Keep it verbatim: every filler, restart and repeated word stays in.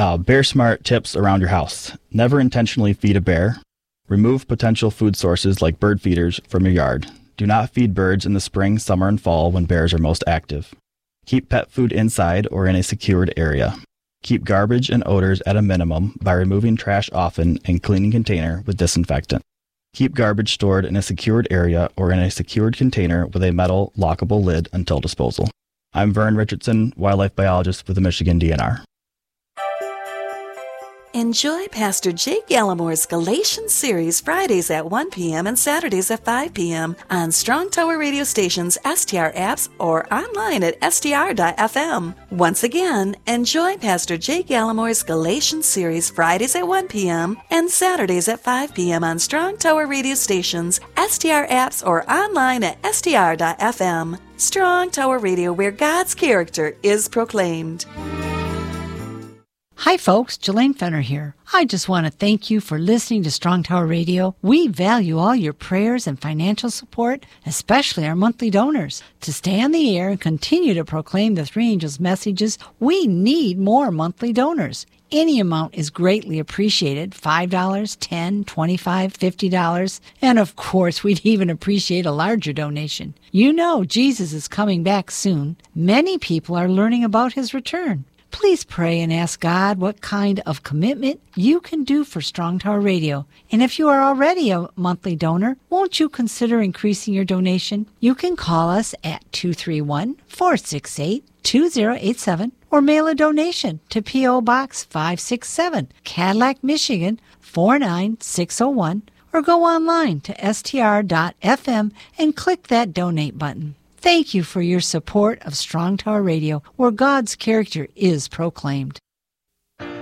Uh, bear smart tips around your house. Never intentionally feed a bear. Remove potential food sources like bird feeders from your yard. Do not feed birds in the spring, summer, and fall when bears are most active. Keep pet food inside or in a secured area. Keep garbage and odors at a minimum by removing trash often and cleaning container with disinfectant. Keep garbage stored in a secured area or in a secured container with a metal lockable lid until disposal. I'm Vern Richardson, wildlife biologist with the Michigan D N R. Enjoy Pastor Jake Gallimore's Galatians series Fridays at one p.m. and Saturdays at five p.m. on Strong Tower radio stations, S T R apps, or online at S T R dot F M. Once again, enjoy Pastor Jake Gallimore's Galatians series Fridays at one p.m. and Saturdays at five p.m. on Strong Tower radio stations, S T R apps, or online at S T R dot F M. Strong Tower Radio, where God's character is proclaimed. Hi folks, Jelaine Fenner here. I just want to thank you for listening to Strong Tower Radio. We value all your prayers and financial support, especially our monthly donors. To stay on the air and continue to proclaim the Three Angels messages, we need more monthly donors. Any amount is greatly appreciated, five dollars, ten dollars, twenty-five dollars, fifty dollars, and of course we'd even appreciate a larger donation. You know Jesus is coming back soon. Many people are learning about his return. Please pray and ask God what kind of commitment you can do for Strong Tower Radio. And if you are already a monthly donor, won't you consider increasing your donation? You can call us at two three one, four six eight, two zero eight seven or mail a donation to P O. Box five six seven, Cadillac, Michigan four nine six zero one, or go online to S T R dot F M and click that donate button. Thank you for your support of Strong Tower Radio, where God's character is proclaimed.